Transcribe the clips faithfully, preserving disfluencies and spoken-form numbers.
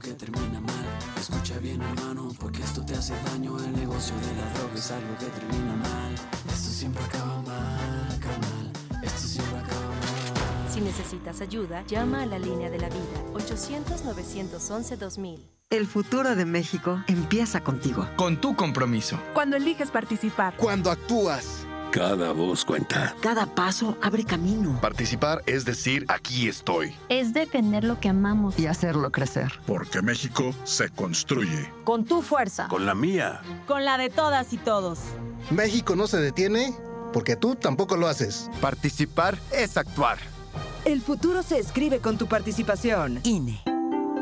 que termina mal. Escucha bien, hermano, porque esto te hace daño. El negocio de la droga es algo que termina mal. Esto siempre acaba mal, carnal. Esto siempre acaba mal. Si necesitas ayuda, llama a la línea de la vida, ochocientos, novecientos once, dos mil. El futuro de México empieza contigo. Con tu compromiso. Cuando eliges participar. Cuando actúas. Cada voz cuenta. Cada paso abre camino. Participar es decir, aquí estoy. Es defender lo que amamos. Y hacerlo crecer. Porque México se construye. Con tu fuerza. Con la mía. Con la de todas y todos. México no se detiene porque tú tampoco lo haces. Participar es actuar. El futuro se escribe con tu participación. I N E.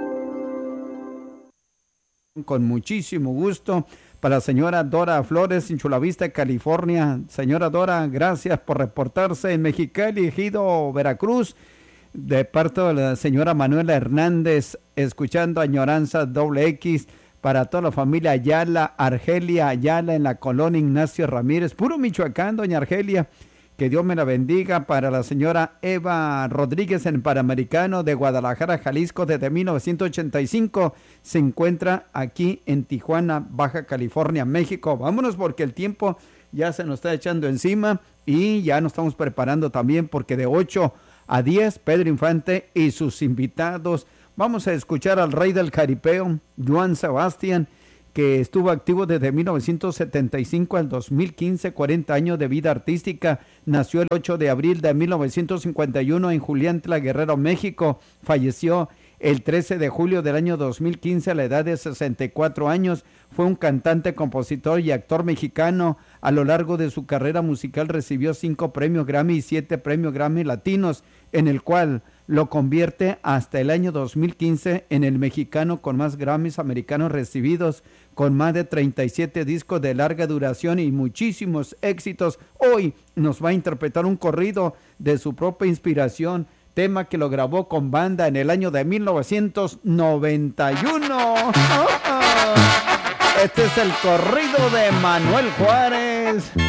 Con muchísimo gusto para la señora Dora Flores en Chula Vista, California. Señora Dora, gracias por reportarse en Mexicali, Ejido, Veracruz. De parte de la señora Manuela Hernández, escuchando Añoranza Doble X para toda la familia Ayala, Argelia Ayala en la colonia Ignacio Ramírez, puro Michoacán, doña Argelia. Que Dios me la bendiga. Para la señora Eva Rodríguez en Panamericano de Guadalajara, Jalisco, desde mil novecientos ochenta y cinco. Se encuentra aquí en Tijuana, Baja California, México. Vámonos porque el tiempo ya se nos está echando encima y ya nos estamos preparando también porque de ocho a diez, Pedro Infante y sus invitados. Vamos a escuchar al rey del jaripeo, Joan Sebastián, que estuvo activo desde mil novecientos setenta y cinco al dos mil quince, cuarenta años de vida artística. Nació el ocho de abril de mil novecientos cincuenta y uno en Juliantla, Guerrero, México. Falleció el trece de julio del año dos mil quince a la edad de sesenta y cuatro años. Fue un cantante, compositor y actor mexicano. A lo largo de su carrera musical recibió cinco premios Grammy y siete premios Grammy latinos, en el cual lo convierte hasta el año dos mil quince en el mexicano con más Grammys americanos recibidos, con más de treinta y siete discos de larga duración y muchísimos éxitos. Hoy nos va a interpretar un corrido de su propia inspiración, tema que lo grabó con banda en el año de mil novecientos noventa y uno. Este es el corrido de Manuel Juárez.